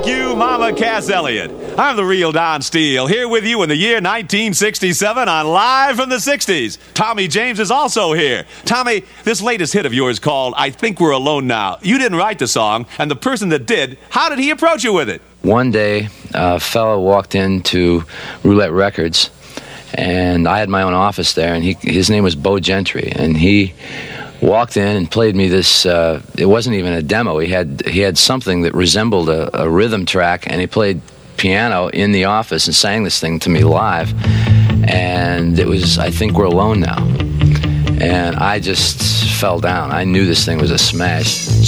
Thank you, Mama Cass Elliot. I'm the real Don Steele, here with you in the year 1967 on Live from the 60s. Tommy James is also here. Tommy, this latest hit of yours called I Think We're Alone Now. You didn't write the song, and the person that did, how did he approach you with it? One day, a fellow walked into Roulette Records, and I had my own office there, and his name was Bo Gentry, and he walked in and played me this, it wasn't even a demo, he had something that resembled a rhythm track, and he played piano in the office and sang this thing to me live, and it was I Think We're Alone Now, and I just fell down. I knew this thing was a smash.